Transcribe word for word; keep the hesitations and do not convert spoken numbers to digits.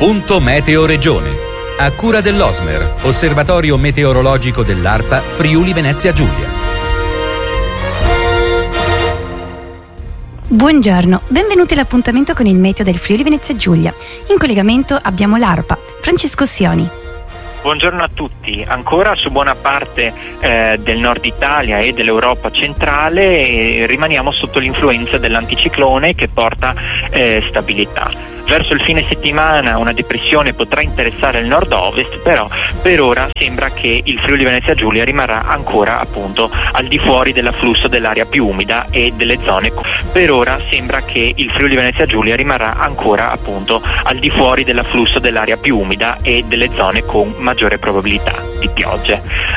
Punto Meteo Regione. A cura dell'Osmer, Osservatorio Meteorologico dell'ARPA Friuli Venezia Giulia. Buongiorno, benvenuti all'appuntamento con il meteo del Friuli Venezia Giulia. In collegamento abbiamo l'ARPA. Francesco Sioni. Buongiorno a tutti. Ancora su buona parte eh, del nord Italia e dell'Europa centrale eh, rimaniamo sotto l'influenza dell'anticiclone che porta eh, stabilità. Verso il fine settimana una depressione potrà interessare il nord-ovest, però per ora sembra che il Friuli Venezia Giulia rimarrà ancora appunto al di fuori dell'afflusso dell'area più umida e delle zone. Per ora sembra che il Friuli Venezia Giulia rimarrà ancora appunto al di fuori dell'afflusso dell'area più umida e delle zone con maggiore probabilità di piogge.